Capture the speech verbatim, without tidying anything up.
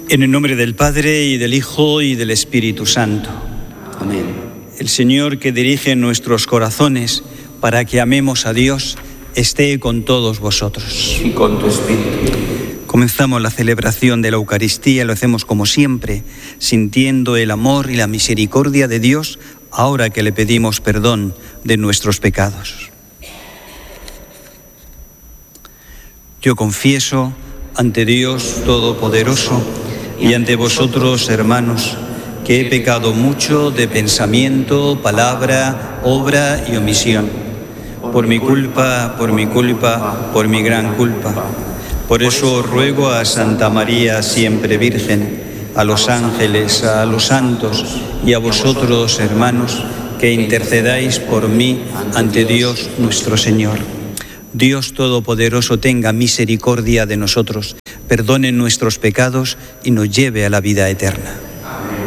En el nombre del Padre, y del Hijo, y del Espíritu Santo. Amén. El Señor, que dirige nuestros corazones para que amemos a Dios, esté con todos vosotros. Y con tu espíritu. Comenzamos la celebración de la Eucaristía, lo hacemos como siempre, sintiendo el amor y la misericordia de Dios, ahora que le pedimos perdón de nuestros pecados. Yo confieso ante Dios Todopoderoso y ante vosotros, hermanos, que he pecado mucho de pensamiento, palabra, obra y omisión. Por mi culpa, por mi culpa, por mi gran culpa. Por eso os ruego a Santa María, siempre Virgen, a los ángeles, a los santos y a vosotros, hermanos, que intercedáis por mí ante Dios nuestro Señor. Dios Todopoderoso tenga misericordia de nosotros, perdone nuestros pecados y nos lleve a la vida eterna.